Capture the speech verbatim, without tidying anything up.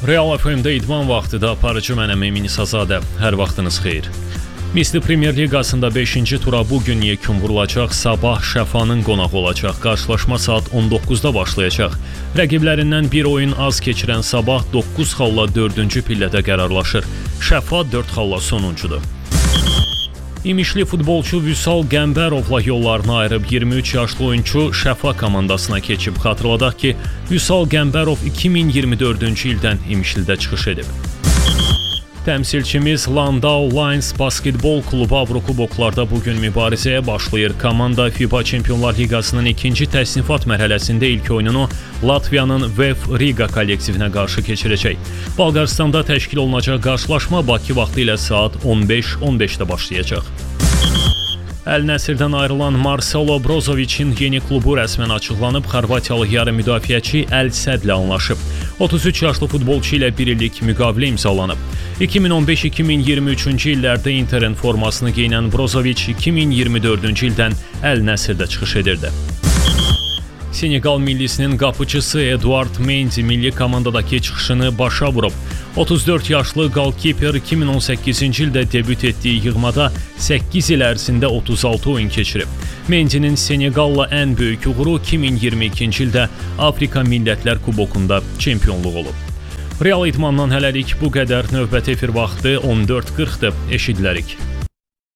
Real F M-də idman vaxtıda aparıcı mənəm Emin İsazadə. Hər vaxtınız xeyir. Misli Premyer Liqasında beşinci tura bugün yekun vurulacaq. Sabah Şəfanın qonağı olacaq. Qarşılaşma saat on doqquzda başlayacaq. Rəqiblərindən bir oyun az keçirən Sabah doqquz xalla dördüncü pillədə qərarlaşır. Şəfa dörd xalla sonuncudur. İmişli futbolçu Vüsal Qəmbərovla yollarını ayırıb iyirmi üç yaşlı oyunçu Şəfa komandasına keçib. Xatırladaq ki, Vüsal Qəmbərov iki min iyirmi dördüncü ildən İmişlidə çıxış edib. Təmsilçimiz Landau Lions basketbol klubu Avrokuboklarda bugün mübarizəyə başlayır. Komanda FIBA Çempionlar Liqasının ikinci təsnifat mərhələsində ilk oyununu Latviyanın V E F Riga kollektivinə qarşı keçirəcək. Bolqarıstanda təşkil olunacaq qarşılaşma Bakı vaxtı ilə saat on beş on beşdə başlayacaq. Əl Nəsirdən ayrılan Marcelo Brozoviçin yeni klubu rəsmən açıqlanıb. Xorvatiyalı yarı müdafiəçi Əl Sədlə anlaşıb. otuz üç yaşlı futbolçu ilə bir illik müqavilə imzalanıb. iki min on beş iki min iyirmi üçüncü illərdə Interin formasını geyinən Brozoviç iki min iyirmi dördüncü ildən Əl Nəsirdə çıxış edirdi. Senegal millisinin qapıcısı Eduard Mendy milli komandadakı çıxışını başa vurub. otuz dörd yaşlı qalkiper iki min on səkkizinci ildə debüt etdiyi yığmada səkkiz il ərzində otuz altı oyun keçirib. Mendy'nin Senegalla ən böyük uğuru iki min iyirmi ikinci ildə Afrika Millətlər Kubokunda çempionluq olub. Real idmandan hələlik bu qədər. Növbəti efir vaxtı on dörd qırxdır. Eşidilərik.